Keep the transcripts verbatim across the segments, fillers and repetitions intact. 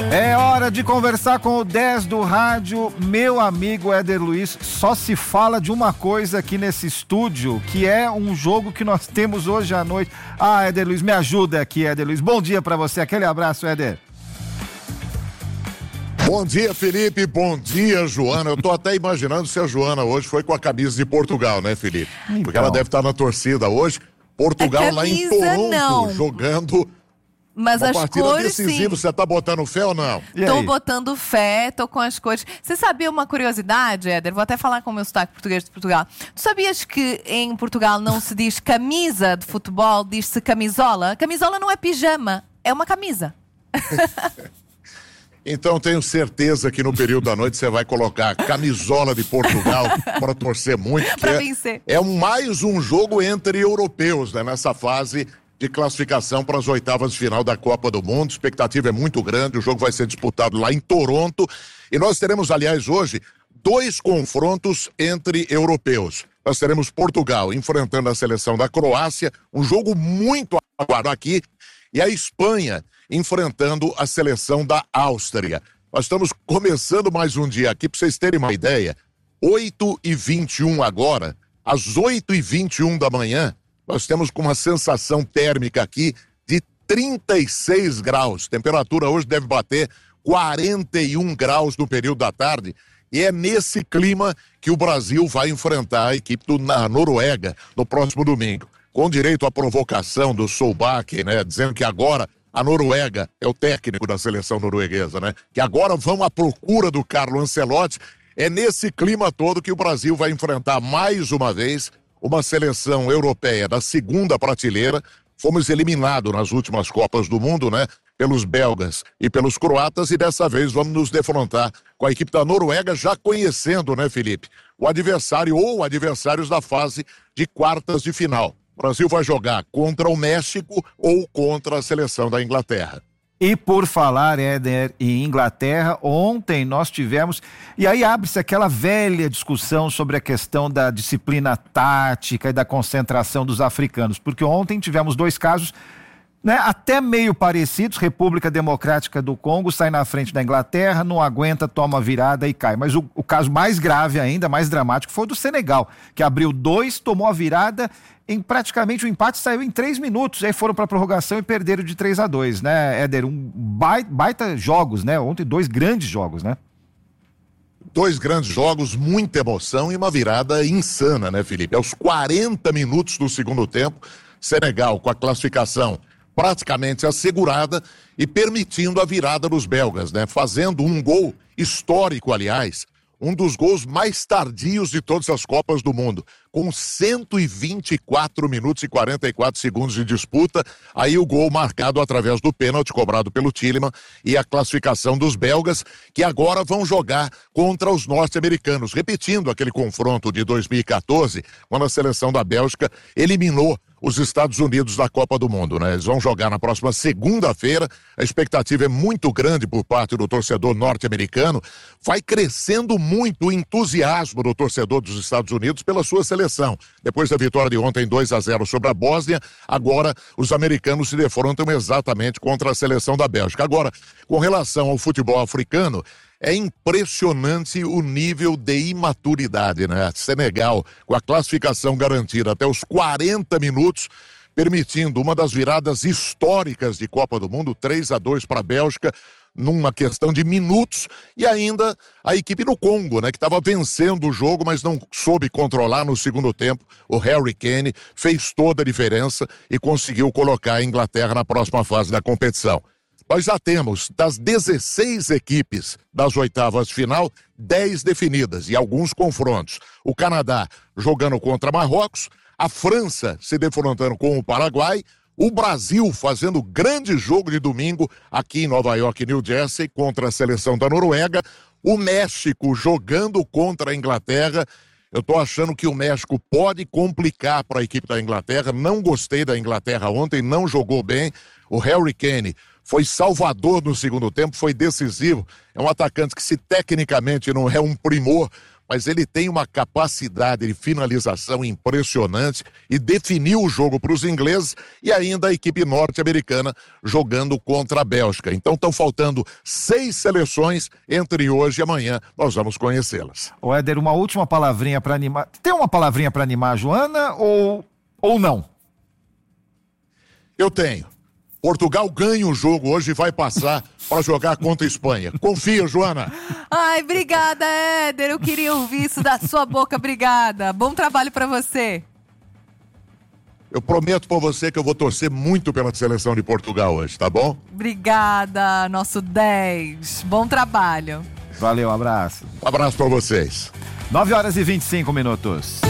É hora de conversar com o dez do rádio, meu amigo Éder Luiz. Só se fala de uma coisa aqui nesse estúdio, que é um jogo que nós temos hoje à noite. Ah, Éder Luiz, me ajuda aqui, Éder Luiz. Bom dia pra você, aquele abraço, Éder. Bom dia, Felipe, bom dia, Joana. Eu tô até imaginando se a Joana hoje foi com a camisa de Portugal, né, Felipe? Então. Porque ela deve estar na torcida hoje. Portugal camisa, lá em Toronto, não. jogando... Mas uma as partida cores, decisiva, sim. você tá botando fé ou não? Tô botando fé, tô com as cores. Você sabia uma curiosidade, Éder? Vou até falar com o meu sotaque português de Portugal. Tu sabias que em Portugal não se diz camisa de futebol, diz-se camisola? Camisola não é pijama, é uma camisa. Então tenho certeza que no período da noite você vai colocar a camisola de Portugal para torcer muito. Pra é, vencer. É mais um jogo entre europeus, né, nessa fase de classificação para as oitavas de final da Copa do Mundo. A expectativa é muito grande, o jogo vai ser disputado lá em Toronto. E nós teremos, aliás, hoje, dois confrontos entre europeus. Nós teremos Portugal enfrentando a seleção da Croácia, um jogo muito aguardado aqui, e a Espanha enfrentando a seleção da Áustria. Nós estamos começando mais um dia aqui, para vocês terem uma ideia, oito e vinte e um agora, às oito e vinte e um da manhã, nós temos com uma sensação térmica aqui de trinta e seis graus. Temperatura hoje deve bater quarenta e um graus no período da tarde. E é nesse clima que o Brasil vai enfrentar a equipe do, na Noruega no próximo domingo. Com direito à provocação do Solbakken, né? Dizendo que agora a Noruega é o técnico da seleção norueguesa, né? Que agora vão à procura do Carlo Ancelotti. É nesse clima todo que o Brasil vai enfrentar mais uma vez uma seleção europeia da segunda prateleira. Fomos eliminados nas últimas Copas do Mundo, né? Pelos belgas e pelos croatas, e dessa vez vamos nos defrontar com a equipe da Noruega, já conhecendo, né, Felipe, o adversário ou adversários da fase de quartas de final. O Brasil vai jogar contra o México ou contra a seleção da Inglaterra. E por falar, Éder, em Inglaterra, ontem nós tivemos, e aí abre-se aquela velha discussão sobre a questão da disciplina tática e da concentração dos africanos, porque ontem tivemos dois casos, né, até meio parecidos. República Democrática do Congo sai na frente da Inglaterra, não aguenta, toma virada e cai. Mas o, o caso mais grave ainda, mais dramático, foi o do Senegal, que abriu dois, tomou a virada, em praticamente o empate saiu em três minutos, aí foram para a prorrogação e perderam de três a dois, né, Éder? Um baita, baita jogos, né? Ontem dois grandes jogos, né? Dois grandes jogos, muita emoção e uma virada insana, né, Felipe? Aos quarenta minutos do segundo tempo, Senegal com a classificação praticamente assegurada e permitindo a virada dos belgas, né? Fazendo um gol histórico, aliás, um dos gols mais tardios de todas as Copas do Mundo, com cento e vinte e quatro minutos e quarenta e quatro segundos de disputa, aí o gol marcado através do pênalti cobrado pelo Tielemans e a classificação dos belgas, que agora vão jogar contra os norte-americanos, repetindo aquele confronto de dois mil e quatorze, quando a seleção da Bélgica eliminou os Estados Unidos da Copa do Mundo, né? Eles vão jogar na próxima segunda-feira, a expectativa é muito grande por parte do torcedor norte-americano, vai crescendo muito o entusiasmo do torcedor dos Estados Unidos pela sua seleção. Depois da vitória de ontem dois a zero sobre a Bósnia, agora os americanos se defrontam exatamente contra a seleção da Bélgica. Agora, com relação ao futebol africano, é impressionante o nível de imaturidade, né? Senegal, com a classificação garantida até os quarenta minutos, permitindo uma das viradas históricas de Copa do Mundo, três a dois para a Bélgica, numa questão de minutos, e ainda a equipe do Congo, né? Que estava vencendo o jogo, mas não soube controlar no segundo tempo. O Harry Kane fez toda a diferença e conseguiu colocar a Inglaterra na próxima fase da competição. Nós já temos, das dezesseis equipes das oitavas de final, dez definidas e alguns confrontos. O Canadá jogando contra Marrocos, a França se defrontando com o Paraguai, o Brasil fazendo grande jogo de domingo aqui em Nova York e New Jersey contra a seleção da Noruega, o México jogando contra a Inglaterra. Eu tô achando que o México pode complicar para a equipe da Inglaterra, não gostei da Inglaterra ontem, não jogou bem. O Harry Kane foi salvador no segundo tempo, foi decisivo. É um atacante que, se tecnicamente não é um primor, mas ele tem uma capacidade de finalização impressionante e definiu o jogo para os ingleses e ainda a equipe norte-americana jogando contra a Bélgica. Então estão faltando seis seleções entre hoje e amanhã. Nós vamos conhecê-las. Ô Éder, uma última palavrinha para animar. Tem uma palavrinha para animar a Joana ou, ou não? Eu tenho. Portugal ganha o jogo hoje e vai passar para jogar contra a Espanha. Confia, Joana. Ai, obrigada, Éder. Eu queria ouvir isso da sua boca. Obrigada. Bom trabalho para você. Eu prometo para você que eu vou torcer muito pela seleção de Portugal hoje, tá bom? Obrigada, nosso dez. Bom trabalho. Valeu, um abraço. Um abraço para vocês. nove horas e vinte e cinco minutos.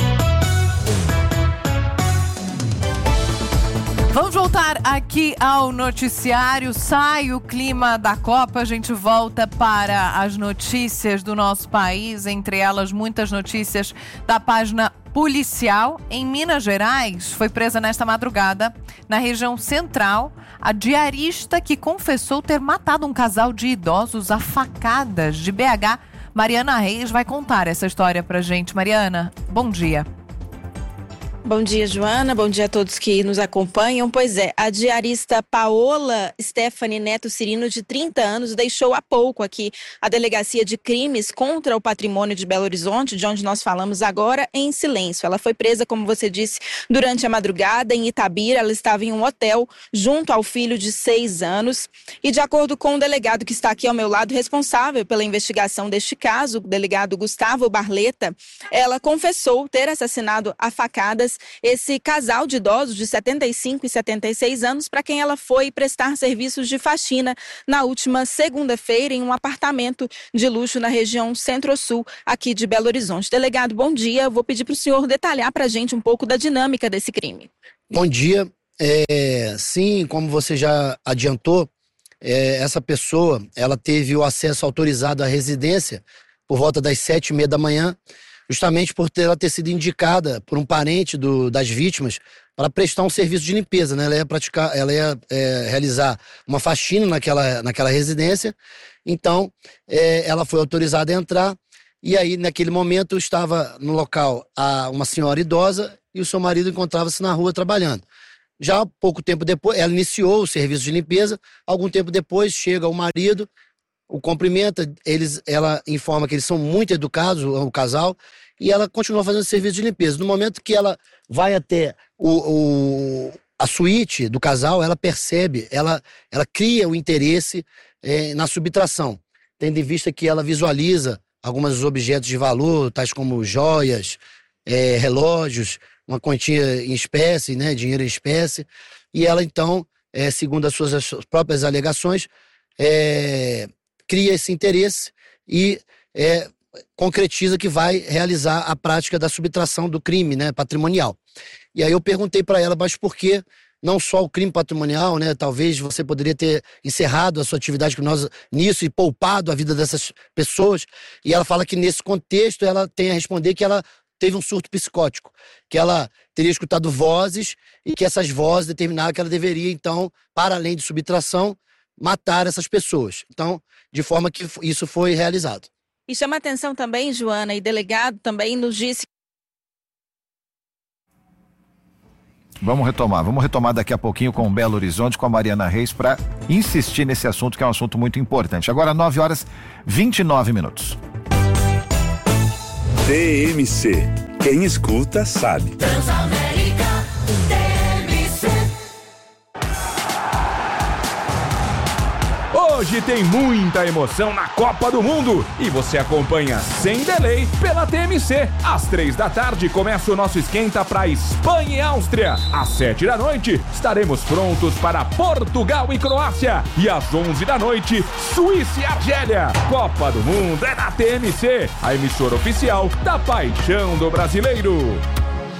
Vamos voltar aqui ao noticiário. Sai o clima da Copa, a gente volta para as notícias do nosso país, entre elas muitas notícias da página policial. Em Minas Gerais, foi presa nesta madrugada, na região central, a diarista que confessou ter matado um casal de idosos a facadas de B H. Mariana Reis vai contar essa história pra gente. Mariana, bom dia. Bom dia, Joana. Bom dia a todos que nos acompanham. Pois é, a diarista Paola Stephanie Neto Cirino, de trinta anos, deixou há pouco aqui a Delegacia de Crimes contra o Patrimônio de Belo Horizonte, de onde nós falamos agora, em silêncio. Ela foi presa, como você disse, durante a madrugada em Itabira. Ela estava em um hotel junto ao filho de seis anos. E de acordo com o delegado que está aqui ao meu lado, responsável pela investigação deste caso, o delegado Gustavo Barleta, ela confessou ter assassinado a facadas esse casal de idosos de setenta e cinco e setenta e seis anos, para quem ela foi prestar serviços de faxina na última segunda-feira em um apartamento de luxo na região Centro-Sul, aqui de Belo Horizonte. Delegado, bom dia. Eu vou pedir para o senhor detalhar para a gente um pouco da dinâmica desse crime. Bom dia. É, sim, como você já adiantou, é, essa pessoa ela teve o acesso autorizado à residência por volta das sete e meia da manhã, justamente por ter, ela ter sido indicada por um parente do, das vítimas para prestar um serviço de limpeza, né? Ela ia praticar, ela ia é, realizar uma faxina naquela, naquela residência. Então, é, ela foi autorizada a entrar e aí, naquele momento, estava no local a, uma senhora idosa e o seu marido encontrava-se na rua trabalhando. Já pouco tempo depois, ela iniciou o serviço de limpeza. Algum tempo depois, chega o marido, o cumprimenta, eles, ela informa que eles são muito educados, o, o casal, e ela continua fazendo serviço de limpeza. No momento que ela vai até o, o, a suíte do casal, ela percebe, ela, ela cria o interesse é, na subtração, tendo em vista que ela visualiza alguns objetos de valor, tais como joias, é, relógios, uma quantia em espécie, né, dinheiro em espécie, e ela então, é, segundo as suas, as suas próprias alegações, é, cria esse interesse e é, concretiza que vai realizar a prática da subtração do crime, né, patrimonial. E aí eu perguntei para ela, mas por que não só o crime patrimonial, né? Talvez você poderia ter encerrado a sua atividade criminosa nisso e poupado a vida dessas pessoas. E ela fala que nesse contexto ela tem a responder que ela teve um surto psicótico, que ela teria escutado vozes e que essas vozes determinaram que ela deveria, então, para além de subtração, matar essas pessoas. Então, de forma que isso foi realizado. E chama atenção também, Joana, e delegado também nos disse... Vamos retomar, vamos retomar daqui a pouquinho com o Belo Horizonte, com a Mariana Reis, para insistir nesse assunto, que é um assunto muito importante. Agora, nove horas e vinte e nove minutos. T M C. Quem escuta sabe. Transamérica T M C. Hoje tem muita emoção na Copa do Mundo e você acompanha sem delay pela T M C. Às três da tarde começa o nosso esquenta para Espanha e Áustria. Às sete da noite estaremos prontos para Portugal e Croácia. E às onze da noite, Suíça e Argélia. Copa do Mundo é na T M C, a emissora oficial da paixão do brasileiro.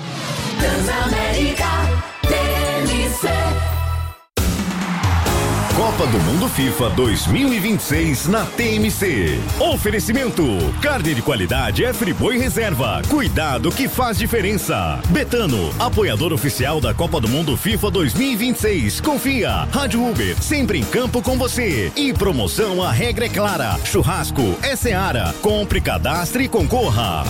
Transamérica T M C. Copa do Mundo FIFA dois mil e vinte e seis na T M C. Oferecimento: carne de qualidade é Friboi Reserva. Cuidado que faz diferença. Betano, apoiador oficial da Copa do Mundo FIFA dois mil e vinte e seis. Confia. Rádio Uber, sempre em campo com você. E promoção, a regra é clara. Churrasco é Seara. Compre, cadastre e concorra.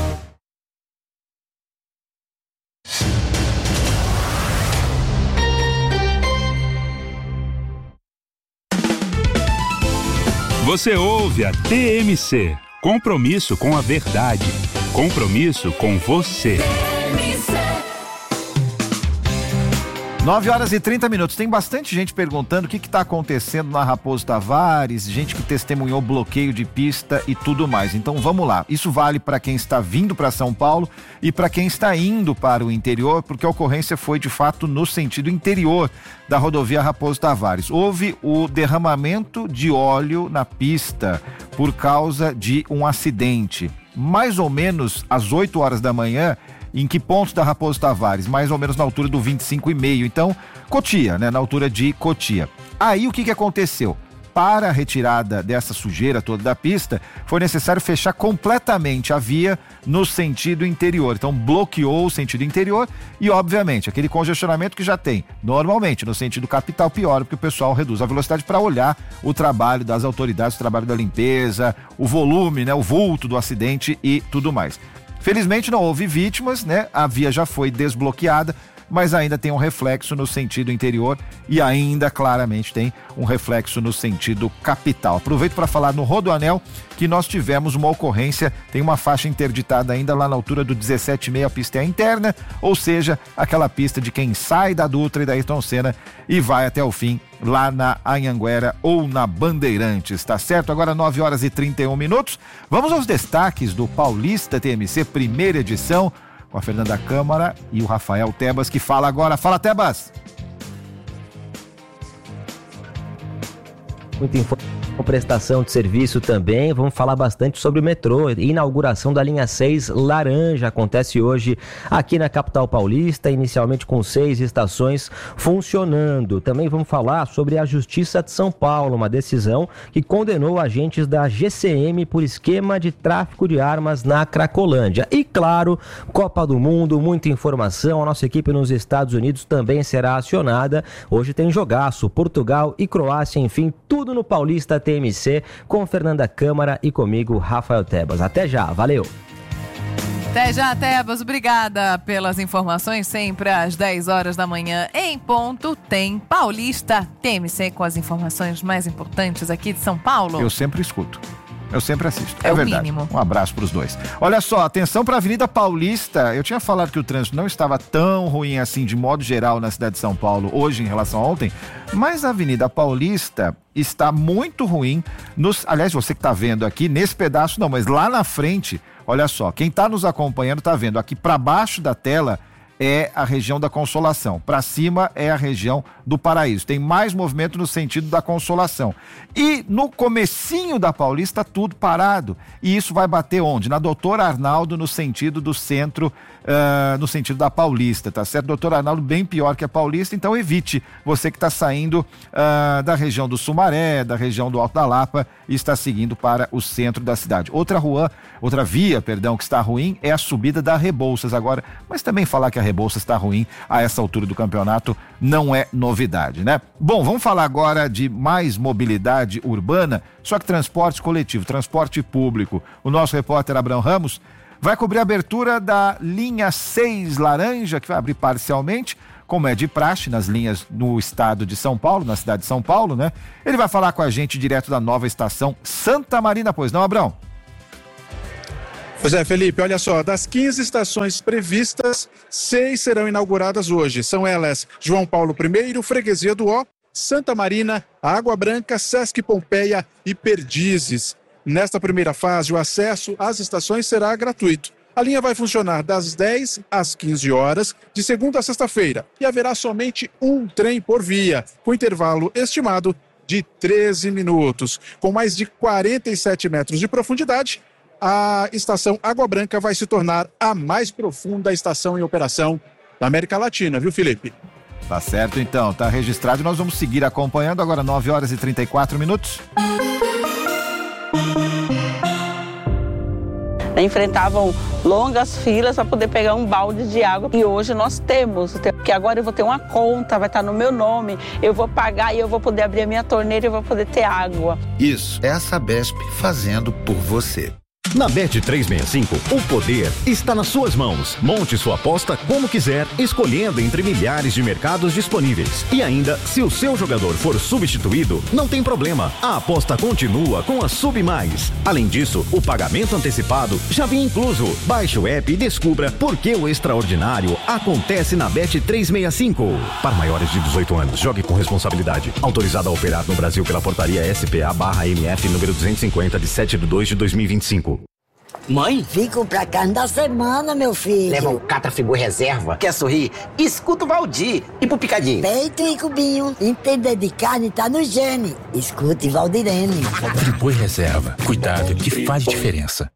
Você ouve a T M C. Compromisso com a verdade. Compromisso com você. nove horas e trinta minutos. Tem bastante gente perguntando o que está acontecendo na Raposo Tavares, gente que testemunhou bloqueio de pista e tudo mais. Então vamos lá. Isso vale para quem está vindo para São Paulo e para quem está indo para o interior, porque a ocorrência foi de fato no sentido interior da rodovia Raposo Tavares. Houve o derramamento de óleo na pista por causa de um acidente. Mais ou menos às oito horas da manhã. Em que ponto da Raposo Tavares? Mais ou menos na altura do vinte e cinco e meio. Então, Cotia, né? Na altura de Cotia. Aí o que que aconteceu? Para a retirada dessa sujeira toda da pista, foi necessário fechar completamente a via no sentido interior. Então, bloqueou o sentido interior e, obviamente, aquele congestionamento que já tem. Normalmente, no sentido capital, piora, porque o pessoal reduz a velocidade para olhar o trabalho das autoridades, o trabalho da limpeza, o volume, né? O vulto do acidente e tudo mais. Felizmente não houve vítimas, né? A via já foi desbloqueada, mas ainda tem um reflexo no sentido interior e ainda claramente tem um reflexo no sentido capital. Aproveito para falar no Rodoanel que nós tivemos uma ocorrência, tem uma faixa interditada ainda lá na altura do dezessete e meio, a pista é interna, ou seja, aquela pista de quem sai da Dutra e da Ayrton Senna e vai até o fim lá na Anhanguera ou na Bandeirantes, tá certo? Agora nove horas e trinta e um minutos, vamos aos destaques do Paulista T M C, primeira edição, com a Fernanda Câmara e o Rafael Tebas, que fala agora. Fala, Tebas! Muita informação, prestação de serviço também. Vamos falar bastante sobre o metrô. Inauguração da linha seis laranja acontece hoje aqui na capital paulista, inicialmente com seis estações funcionando. Também vamos falar sobre a Justiça de São Paulo, uma decisão que condenou agentes da G C M por esquema de tráfico de armas na Cracolândia. E claro, Copa do Mundo, muita informação. A nossa equipe nos Estados Unidos também será acionada. Hoje tem jogaço, Portugal e Croácia, enfim, tudo no Paulista T M C, com Fernanda Câmara e comigo, Rafael Tebas. Até já, valeu! Até já, Tebas. Obrigada pelas informações. Sempre às dez horas da manhã, em ponto, tem Paulista T M C com as informações mais importantes aqui de São Paulo. Eu sempre escuto. Eu sempre assisto. É, é o verdade. mínimo. Um abraço para os dois. Olha só, atenção para a Avenida Paulista. Eu tinha falado que o trânsito não estava tão ruim assim, de modo geral, na cidade de São Paulo, hoje em relação a ontem, mas a Avenida Paulista está muito ruim. Nos, aliás, você que está vendo aqui, nesse pedaço não, mas lá na frente, olha só, quem está nos acompanhando está vendo aqui para baixo da tela é a região da Consolação. Para cima é a região do Paraíso. Tem mais movimento no sentido da Consolação. E no comecinho da Paulista, tudo parado. E isso vai bater onde? Na Doutor Arnaldo, no sentido do centro, uh, no sentido da Paulista, tá certo? Doutor Arnaldo bem pior que a Paulista, então evite você que está saindo uh, da região do Sumaré, da região do Alto da Lapa e está seguindo para o centro da cidade. Outra rua, outra via, perdão, que está ruim é a subida da Rebouças agora, mas também falar que a Rebouças está ruim a essa altura do campeonato não é novidade, né? Bom, vamos falar agora de mais mobilidade urbana, só que transporte coletivo, transporte público. O nosso repórter Abrão Ramos vai cobrir a abertura da linha seis laranja, que vai abrir parcialmente, como é de praxe nas linhas no estado de São Paulo, na cidade de São Paulo, né? Ele vai falar com a gente direto da nova estação Santa Marina, pois não, Abrão? Pois é, Felipe, olha só, das quinze estações previstas, seis serão inauguradas hoje. São elas João Paulo I, Freguesia do Ó, Santa Marina, Água Branca, Sesc Pompeia e Perdizes. Nesta primeira fase, o acesso às estações será gratuito. A linha vai funcionar das dez às quinze horas, de segunda a sexta-feira, e haverá somente um trem por via, com intervalo estimado de treze minutos. Com mais de quarenta e sete metros de profundidade, a estação Água Branca vai se tornar a mais profunda estação em operação da América Latina, viu, Felipe? Tá certo, então, tá registrado. Nós vamos seguir acompanhando agora, nove horas e trinta e quatro minutos. Enfrentavam longas filas para poder pegar um balde de água. E hoje nós temos, porque agora eu vou ter uma conta, vai estar no meu nome, eu vou pagar e eu vou poder abrir a minha torneira e eu vou poder ter água. Isso é a Sabesp fazendo por você. Na Bet trezentos e sessenta e cinco, o poder está nas suas mãos. Monte sua aposta como quiser, escolhendo entre milhares de mercados disponíveis. E ainda, se o seu jogador for substituído, não tem problema. A aposta continua com a Sub Mais. Além disso, o pagamento antecipado já vem incluso. Baixe o app e descubra por que o extraordinário acontece na Bet trezentos e sessenta e cinco. Para maiores de dezoito anos, jogue com responsabilidade. Autorizado a operar no Brasil pela portaria S P A barra M F número duzentos e cinquenta de sete de dois de dois mil e vinte e cinco. Mãe? Fico pra carne da semana, meu filho. Leva o Catra Friboi Reserva. Quer sorrir? Escuta o Valdir. E pro picadinho? Peito e cubinho. Entender de carne tá no gene. Escute Valdirene. Friboi Reserva. Cuidado que faz diferença.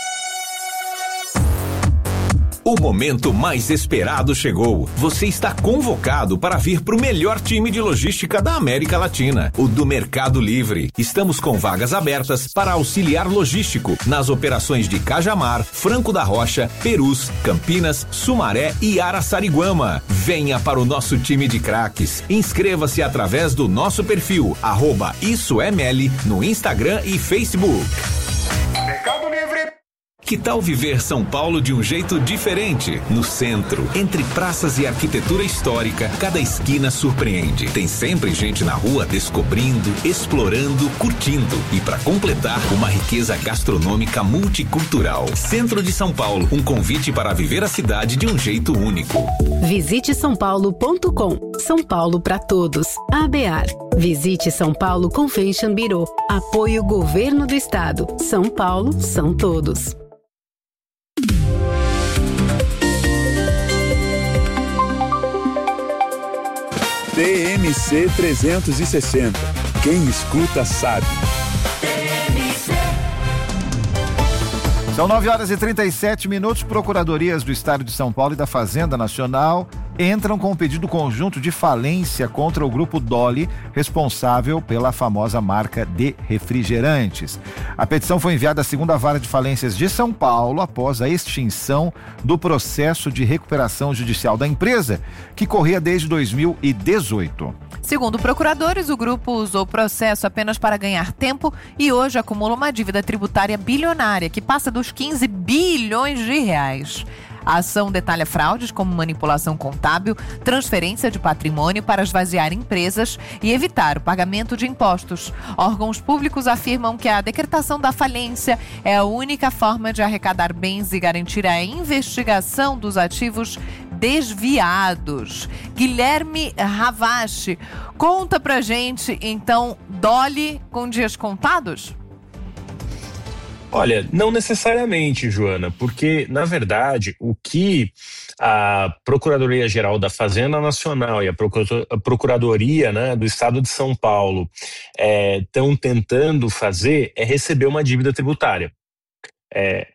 O momento mais esperado chegou. Você está convocado para vir para o melhor time de logística da América Latina, o do Mercado Livre. Estamos com vagas abertas para auxiliar logístico nas operações de Cajamar, Franco da Rocha, Perus, Campinas, Sumaré e Araçariguama. Venha para o nosso time de craques. Inscreva-se através do nosso perfil, arroba Isso é Meli, no Instagram e Facebook. Mercado Livre. Que tal viver São Paulo de um jeito diferente? No centro, entre praças e arquitetura histórica, cada esquina surpreende. Tem sempre gente na rua descobrindo, explorando, curtindo. E para completar, uma riqueza gastronômica multicultural. Centro de São Paulo, um convite para viver a cidade de um jeito único. Visite são paulo ponto com. São Paulo para todos. A B A R. Visite São Paulo Convention Bureau. Apoio Governo do Estado. São Paulo são todos. T M C trezentos e sessenta. Quem escuta sabe. São nove horas e trinta e sete minutos. Procuradorias do Estado de São Paulo e da Fazenda Nacional entram com um pedido conjunto de falência contra o grupo Dolly, responsável pela famosa marca de refrigerantes. A petição foi enviada à segunda vara de falências de São Paulo após a extinção do processo de recuperação judicial da empresa, que corria desde dois mil e dezoito. Segundo procuradores, o grupo usou o processo apenas para ganhar tempo e hoje acumula uma dívida tributária bilionária que passa dos quinze bilhões de reais. A ação detalha fraudes como manipulação contábil, transferência de patrimônio para esvaziar empresas e evitar o pagamento de impostos. Órgãos públicos afirmam que a decretação da falência é a única forma de arrecadar bens e garantir a investigação dos ativos desviados. Guilherme Ravache, conta pra gente, então, Dolly com dias contados? Olha, não necessariamente, Joana, porque, na verdade, o que a Procuradoria-Geral da Fazenda Nacional e a Procuradoria, né, do Estado de São Paulo estão é, tentando fazer é receber uma dívida tributária. É,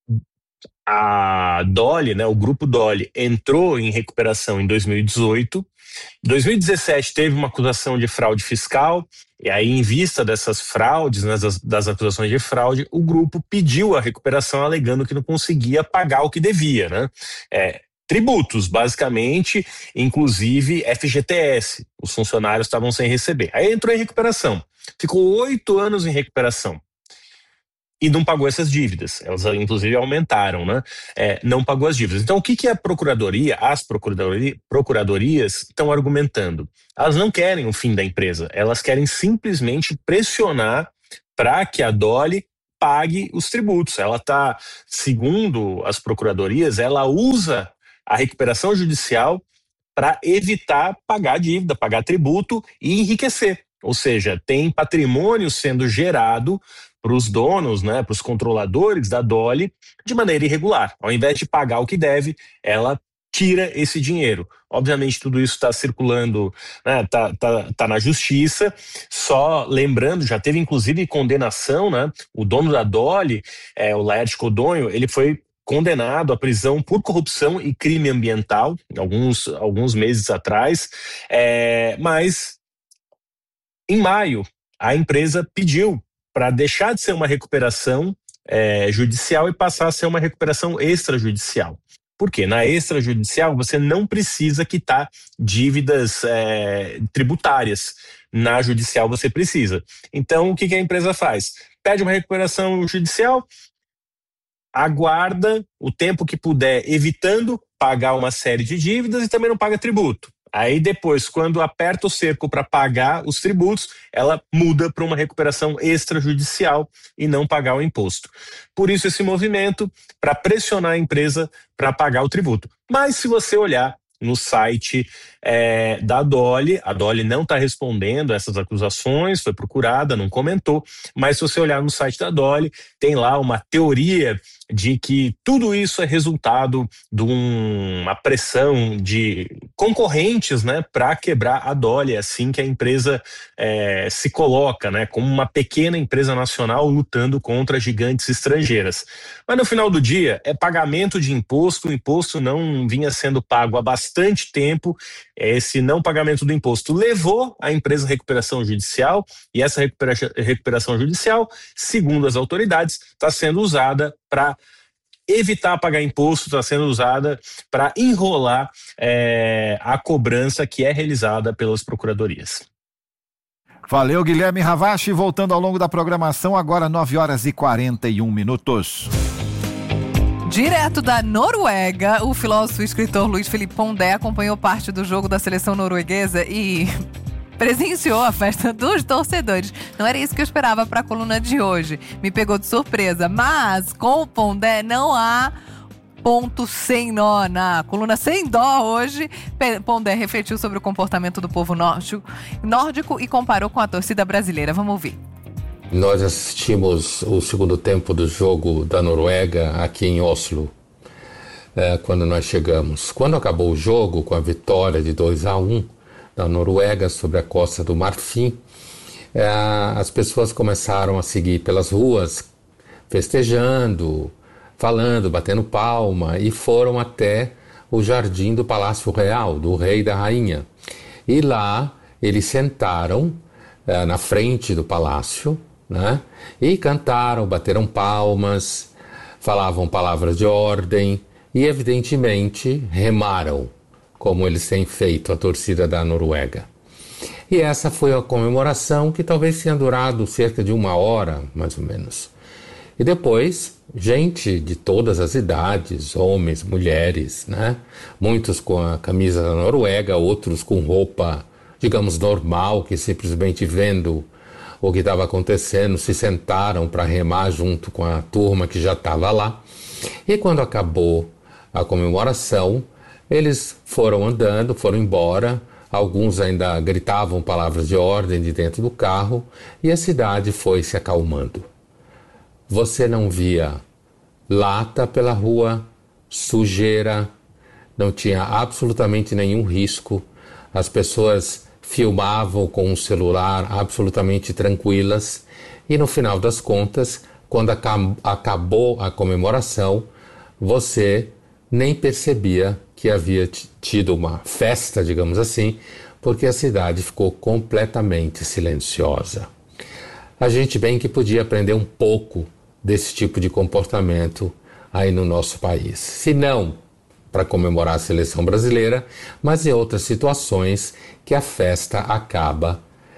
a Dolly, né, o grupo Dolly, entrou em recuperação em dois mil e dezoito. Em dois mil e dezessete teve uma acusação de fraude fiscal, e aí, em vista dessas fraudes, né, das, das acusações de fraude, o grupo pediu a recuperação alegando que não conseguia pagar o que devia, né? É, tributos, basicamente, inclusive F G T S. Os funcionários estavam sem receber. Aí entrou em recuperação. Ficou oito anos em recuperação. E não pagou essas dívidas. Elas, inclusive, aumentaram, né? É, não pagou as dívidas. Então, o que, que a Procuradoria, as procuradoria, procuradorias estão argumentando? Elas não querem o fim da empresa. Elas querem simplesmente pressionar para que a Dolly pague os tributos. Ela está, segundo as procuradorias, ela usa a recuperação judicial para evitar pagar dívida, pagar tributo e enriquecer. Ou seja, tem patrimônio sendo gerado para os donos, né, para os controladores da Dolly, de maneira irregular. Ao invés de pagar o que deve, ela tira esse dinheiro. Obviamente tudo isso está circulando, né, tá, tá, tá na justiça. Só lembrando, já teve inclusive condenação, né? O dono da Dolly, é, o Laerte Codonho, ele foi condenado à prisão por corrupção e crime ambiental, alguns, alguns meses atrás, é, mas em maio a empresa pediu para deixar de ser uma recuperação é, judicial e passar a ser uma recuperação extrajudicial. Por quê? Na extrajudicial você não precisa quitar dívidas é, tributárias. Na judicial você precisa. Então o que, que a empresa faz? Pede uma recuperação judicial, aguarda o tempo que puder, evitando pagar uma série de dívidas e também não paga tributo. Aí depois, quando aperta o cerco para pagar os tributos, ela muda para uma recuperação extrajudicial e não pagar o imposto. Por isso esse movimento, para pressionar a empresa para pagar o tributo. Mas se você olhar no site é, da Dolly, a Dolly não está respondendo a essas acusações, foi procurada, não comentou, mas se você olhar no site da Dolly, tem lá uma teoria de que tudo isso é resultado de uma pressão de concorrentes, né, para quebrar a Dolly, assim que a empresa é, se coloca, né, como uma pequena empresa nacional lutando contra gigantes estrangeiras. Mas no final do dia é pagamento de imposto, o imposto não vinha sendo pago há bastante tempo, esse não pagamento do imposto levou a empresa à recuperação judicial e essa recupera- recuperação judicial, segundo as autoridades, está sendo usada para evitar pagar imposto, está sendo usada para enrolar é, a cobrança que é realizada pelas procuradorias. Valeu, Guilherme Ravache. Voltando ao longo da programação, agora nove horas e quarenta e um minutos. Direto da Noruega, o filósofo e escritor Luiz Felipe Pondé acompanhou parte do jogo da seleção norueguesa e presenciou a festa dos torcedores. Não era isso que eu esperava para a coluna de hoje. Me pegou de surpresa, mas com o Pondé não há ponto sem nó. Na coluna Sem Dó hoje, Pondé refletiu sobre o comportamento do povo nórdico, nórdico e comparou com a torcida brasileira. Vamos ouvir. Nós assistimos o segundo tempo do jogo da Noruega aqui em Oslo, é, quando nós chegamos. Quando acabou o jogo, com a vitória de dois a um da Noruega sobre a Costa do Marfim, é, as pessoas começaram a seguir pelas ruas, festejando, falando, batendo palma, e foram até o jardim do Palácio Real, do rei e da rainha. E lá eles sentaram é, na frente do palácio, né? E cantaram, bateram palmas, falavam palavras de ordem e, evidentemente, remaram, como eles têm feito, a torcida da Noruega. E essa foi a comemoração, que talvez tenha durado cerca de uma hora, mais ou menos. E depois, gente de todas as idades, homens, mulheres, né? Muitos com a camisa da Noruega, outros com roupa, digamos, normal, que simplesmente vendo o que estava acontecendo, se sentaram para remar junto com a turma que já estava lá. E quando acabou a comemoração, eles foram andando, foram embora, alguns ainda gritavam palavras de ordem de dentro do carro, e a cidade foi se acalmando. Você não via lata pela rua, sujeira, não tinha absolutamente nenhum risco, as pessoas filmavam com um celular absolutamente tranquilas, e no final das contas, quando acab- acabou a comemoração, você nem percebia que havia t- tido uma festa, digamos assim, porque a cidade ficou completamente silenciosa. A gente bem que podia aprender um pouco desse tipo de comportamento aí no nosso país. Se não para comemorar a seleção brasileira, mas em outras situações que a festa acaba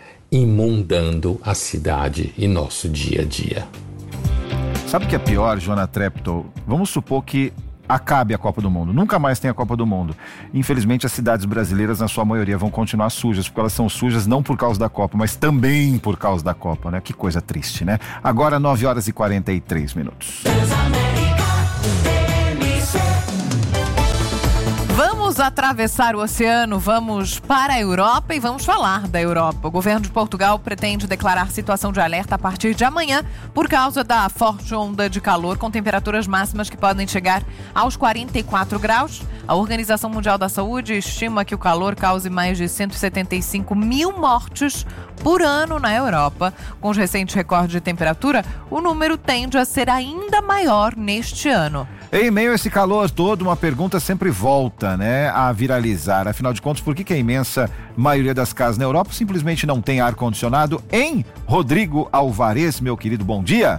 imundando a cidade e nosso dia a dia. Sabe o que é pior, Joana Treptow? Vamos supor que acabe a Copa do Mundo, nunca mais tem a Copa do Mundo. Infelizmente, as cidades brasileiras, na sua maioria, vão continuar sujas, porque elas são sujas não por causa da Copa, mas também por causa da Copa, né? Que coisa triste, né? Agora, nove horas e quarenta e três minutos. Vamos atravessar o oceano, vamos para a Europa e vamos falar da Europa. O governo de Portugal pretende declarar situação de alerta a partir de amanhã por causa da forte onda de calor com temperaturas máximas que podem chegar aos quarenta e quatro graus. A Organização Mundial da Saúde estima que o calor cause mais de cento e setenta e cinco mil mortes por ano na Europa. Com os recentes recordes de temperatura, o número tende a ser ainda maior neste ano. Em meio a esse calor todo, uma pergunta sempre volta, né, a viralizar. Afinal de contas, por que, que a imensa maioria das casas na Europa simplesmente não tem ar-condicionado? Hein, Rodrigo Alvarez, meu querido, bom dia.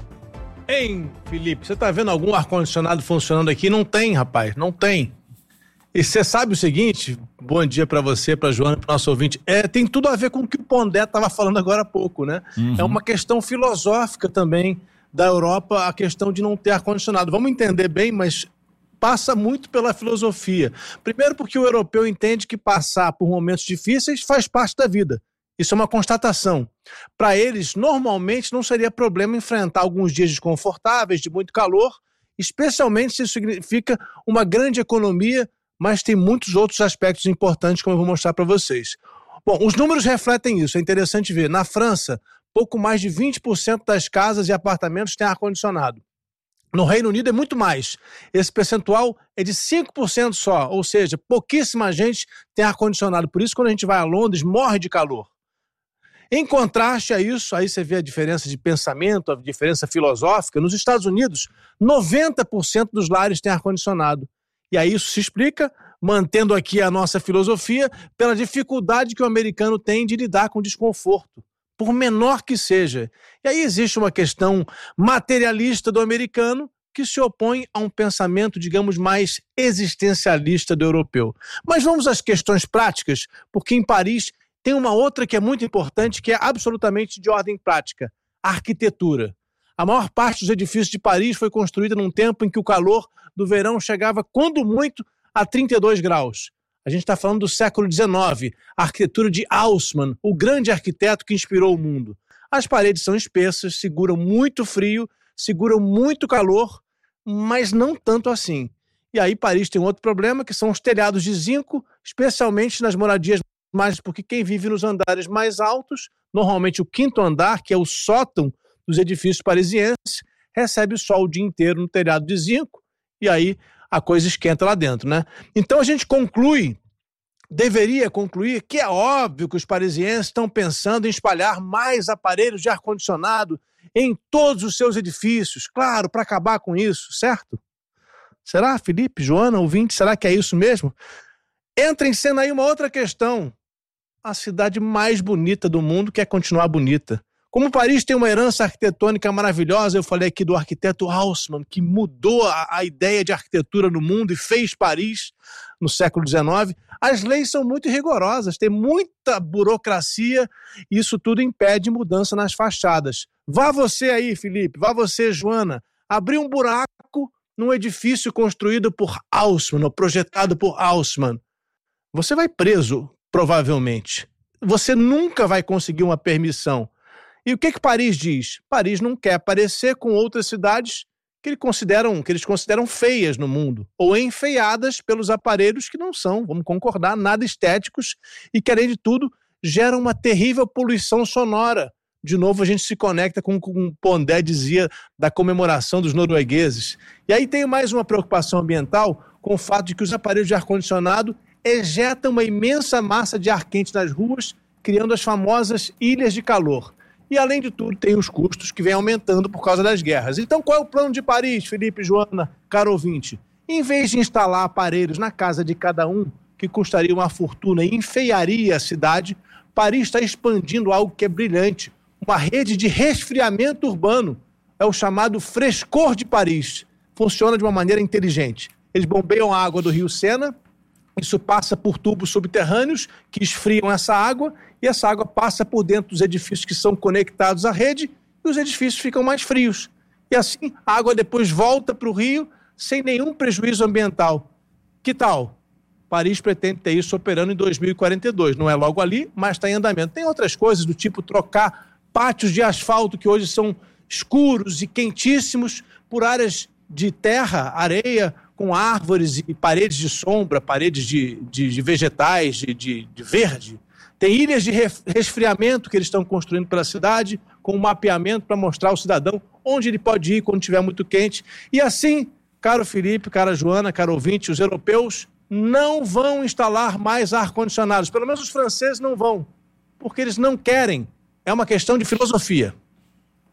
Hein, Felipe, você tá vendo algum ar-condicionado funcionando aqui? Não tem, rapaz, não tem. E você sabe o seguinte, bom dia pra você, pra Joana, pro nosso ouvinte, é, tem tudo a ver com o que o Pondé tava falando agora há pouco, né? Uhum. É uma questão filosófica também da Europa, a questão de não ter ar-condicionado. Vamos entender bem, mas passa muito pela filosofia. Primeiro porque o europeu entende que passar por momentos difíceis faz parte da vida. Isso é uma constatação. Para eles, normalmente, não seria problema enfrentar alguns dias desconfortáveis, de muito calor, especialmente se isso significa uma grande economia, mas tem muitos outros aspectos importantes, como eu vou mostrar para vocês. Bom, os números refletem isso, é interessante ver. Na França, pouco mais de vinte por cento das casas e apartamentos têm ar-condicionado. No Reino Unido é muito mais. Esse percentual é de cinco por cento só, ou seja, pouquíssima gente tem ar-condicionado. Por isso, quando a gente vai a Londres, morre de calor. Em contraste a isso, aí você vê a diferença de pensamento, a diferença filosófica. Nos Estados Unidos, noventa por cento dos lares têm ar-condicionado. E aí isso se explica, mantendo aqui a nossa filosofia, pela dificuldade que o americano tem de lidar com desconforto, por menor que seja. E aí existe uma questão materialista do americano que se opõe a um pensamento, digamos, mais existencialista do europeu. Mas vamos às questões práticas, porque em Paris tem uma outra que é muito importante, que é absolutamente de ordem prática, a arquitetura. A maior parte dos edifícios de Paris foi construída num tempo em que o calor do verão chegava, quando muito, a trinta e dois graus. A gente está falando do século dezenove, a arquitetura de Haussmann, o grande arquiteto que inspirou o mundo. As paredes são espessas, seguram muito frio, seguram muito calor, mas não tanto assim. E aí Paris tem um outro problema, que são os telhados de zinco, especialmente nas moradias mais, porque quem vive nos andares mais altos, normalmente o quinto andar, que é o sótão dos edifícios parisienses, recebe o sol o dia inteiro no telhado de zinco, e aí a coisa esquenta lá dentro, né? Então a gente conclui, deveria concluir, que é óbvio que os parisienses estão pensando em espalhar mais aparelhos de ar-condicionado em todos os seus edifícios, claro, para acabar com isso, certo? Será, Felipe, Joana, ouvinte, será que é isso mesmo? Entra em cena aí uma outra questão. A cidade mais bonita do mundo quer continuar bonita. Como Paris tem uma herança arquitetônica maravilhosa, eu falei aqui do arquiteto Haussmann, que mudou a, a ideia de arquitetura no mundo e fez Paris no século dezenove, as leis são muito rigorosas, tem muita burocracia e isso tudo impede mudança nas fachadas. Vá você aí, Felipe, vá você, Joana, abrir um buraco num edifício construído por Haussmann, ou projetado por Haussmann. Você vai preso, provavelmente. Você nunca vai conseguir uma permissão. E o que que Paris diz? Paris não quer parecer com outras cidades que, ele consideram, que eles consideram feias no mundo, ou enfeiadas pelos aparelhos que não são, vamos concordar, nada estéticos e que, além de tudo, geram uma terrível poluição sonora. De novo, a gente se conecta com o que o Pondé dizia da comemoração dos noruegueses. E aí tem mais uma preocupação ambiental com o fato de que os aparelhos de ar-condicionado ejetam uma imensa massa de ar quente nas ruas, criando as famosas ilhas de calor. E, além de tudo, tem os custos que vêm aumentando por causa das guerras. Então, qual é o plano de Paris, Felipe, Joana, caro ouvinte? Em vez de instalar aparelhos na casa de cada um, que custaria uma fortuna e enfeiaria a cidade, Paris está expandindo algo que é brilhante, uma rede de resfriamento urbano. É o chamado Frescor de Paris. Funciona de uma maneira inteligente. Eles bombeiam a água do rio Sena, isso passa por tubos subterrâneos que esfriam essa água e essa água passa por dentro dos edifícios que são conectados à rede e os edifícios ficam mais frios. E assim a água depois volta para o rio sem nenhum prejuízo ambiental. Que tal? Paris pretende ter isso operando em dois mil e quarenta e dois. Não é logo ali, mas está em andamento. Tem outras coisas do tipo trocar pátios de asfalto que hoje são escuros e quentíssimos por áreas de terra, areia, com árvores e paredes de sombra, paredes de, de, de vegetais, de, de, de verde. Tem ilhas de resfriamento que eles estão construindo pela cidade, com um mapeamento para mostrar ao cidadão onde ele pode ir quando estiver muito quente. E assim, caro Felipe, cara Joana, caro ouvinte, os europeus não vão instalar mais ar-condicionados. Pelo menos os franceses não vão, porque eles não querem. É uma questão de filosofia.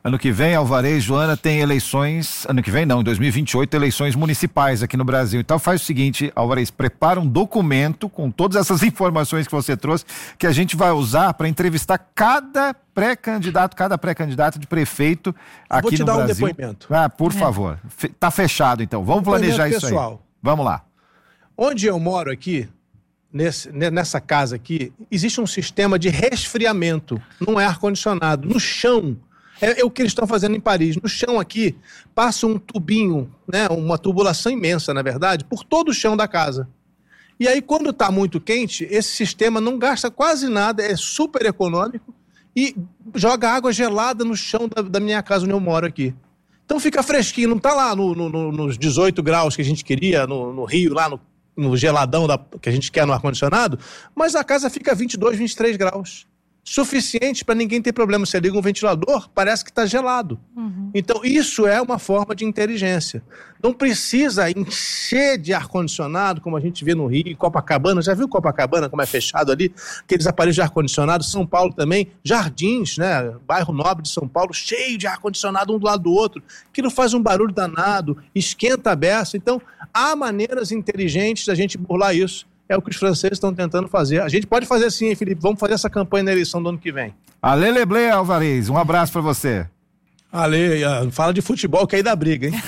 Ano que vem, Alvarez, Joana, tem eleições, ano que vem não, em dois mil e vinte e oito, eleições municipais aqui no Brasil. Então faz o seguinte, Alvarez, prepara um documento com todas essas informações que você trouxe, que a gente vai usar para entrevistar cada pré-candidato, cada pré-candidato de prefeito aqui no Brasil. Vou te dar um depoimento. Ah, por é. favor. Fe- tá fechado então, vamos planejar isso pessoal. aí. Vamos lá. Onde eu moro aqui, nesse, nessa casa aqui, existe um sistema de resfriamento, não é ar-condicionado, no chão. É, é o que eles estão fazendo em Paris. No chão aqui, passa um tubinho, né, uma tubulação imensa, na verdade, por todo o chão da casa. E aí, quando está muito quente, esse sistema não gasta quase nada, é super econômico e joga água gelada no chão da, da minha casa onde eu moro aqui. Então fica fresquinho, não está lá no, no, nos dezoito graus que a gente queria, no, no Rio, lá no, no geladão da, que a gente quer no ar-condicionado, mas a casa fica vinte e dois, vinte e três graus. Suficiente para ninguém ter problema. Você liga um ventilador, parece que está gelado. Uhum. Então, isso é uma forma de inteligência. Não precisa encher de ar-condicionado, como a gente vê no Rio, Copacabana. Já viu Copacabana, como é fechado ali? Aqueles aparelhos de ar-condicionado. São Paulo também. Jardins, né? Bairro nobre de São Paulo, cheio de ar-condicionado um do lado do outro. Aquilo faz um barulho danado, esquenta a beça. Então, há maneiras inteligentes da gente burlar isso. É o que os franceses estão tentando fazer. A gente pode fazer assim, hein, Felipe? Vamos fazer essa campanha na eleição do ano que vem. Ale Leblé, Alvarez, um abraço pra você. Ale, fala de futebol que aí dá briga, hein?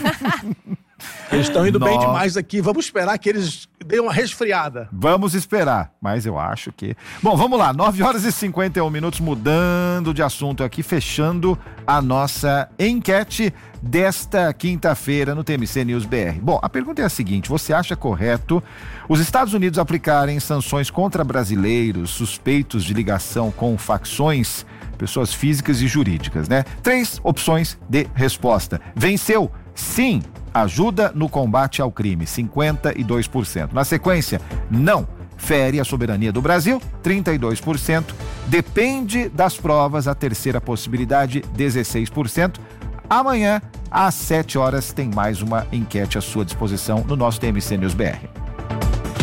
Eles estão indo Nossa. bem demais aqui. Vamos esperar que eles deem uma resfriada. Vamos esperar, mas eu acho que... Bom, vamos lá, nove horas e cinquenta e um minutos, mudando de assunto aqui, fechando a nossa enquete desta quinta-feira no T M C News B R. Bom, a pergunta é a seguinte: você acha correto os Estados Unidos aplicarem sanções contra brasileiros suspeitos de ligação com facções, pessoas físicas e jurídicas, né? Três opções de resposta. Venceu, sim, ajuda no combate ao crime, cinquenta e dois por cento. Na sequência, não, fere a soberania do Brasil, trinta e dois por cento. Depende das provas, a terceira possibilidade, dezesseis por cento. Amanhã, às sete horas, tem mais uma enquete à sua disposição no nosso T M C News B R.